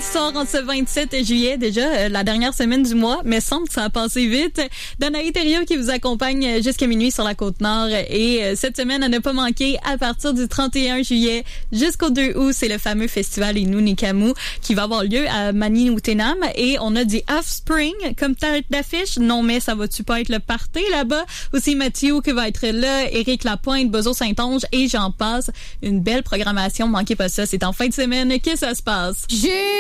sort en ce 27 juillet, déjà la dernière semaine du mois, mais semble que ça a passé vite. Danaï Thériault qui vous accompagne jusqu'à minuit sur la Côte-Nord. Et cette semaine, à ne pas manquer, à partir du 31 juillet jusqu'au 2 août, c'est le fameux festival Innu Nikamu qui va avoir lieu à Maninutenam. Et on a du Offspring comme tête d'affiche. Non, mais ça va-tu pas être le party là-bas? Aussi Mathieu qui va être là, Éric Lapointe, Bozo Saint-Onge et j'en passe. Une belle programmation, manquez pas ça. C'est en fin de semaine que ça se passe.